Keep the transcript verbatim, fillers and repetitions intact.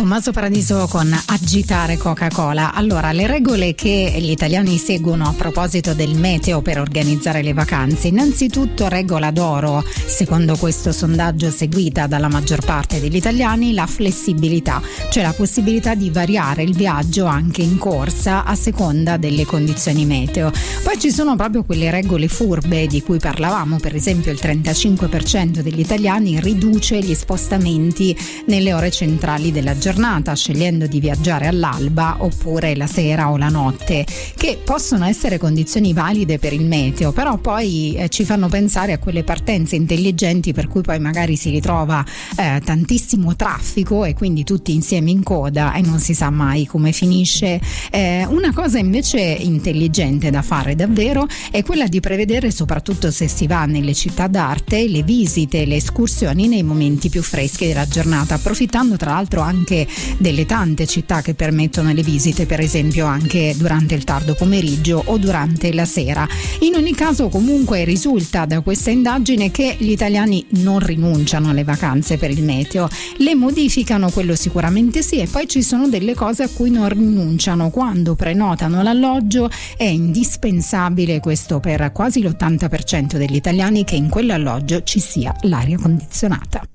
Tommaso Paradiso con Agitare Coca-Cola. Allora, le regole che gli italiani seguono a proposito del meteo per organizzare le vacanze. Innanzitutto, regola d'oro, secondo questo sondaggio seguita dalla maggior parte degli italiani, la flessibilità, cioè la possibilità di variare il viaggio anche in corsa a seconda delle condizioni meteo. Poi ci sono proprio quelle regole furbe di cui parlavamo, per esempio il trentacinque per cento degli italiani riduce gli spostamenti nelle ore centrali della giornata, scegliendo di viaggiare all'alba oppure la sera o la notte, che possono essere condizioni valide per il meteo, però poi eh, ci fanno pensare a quelle partenze intelligenti per cui poi magari si ritrova eh, tantissimo traffico e quindi tutti insieme in coda e non si sa mai come finisce. Eh, una cosa invece intelligente da fare davvero è quella di prevedere, soprattutto se si va nelle città d'arte, le visite, le escursioni nei momenti più freschi della giornata, approfittando tra l'altro anche delle tante città che permettono le visite, per esempio anche durante il tardo pomeriggio o durante la sera. In ogni caso, comunque, risulta da questa indagine che gli italiani non rinunciano alle vacanze per il meteo, le modificano, quello sicuramente sì, e poi ci sono delle cose a cui non rinunciano. Quando prenotano l'alloggio è indispensabile, questo per quasi l'ottanta per cento degli italiani, che in quell'alloggio ci sia l'aria condizionata.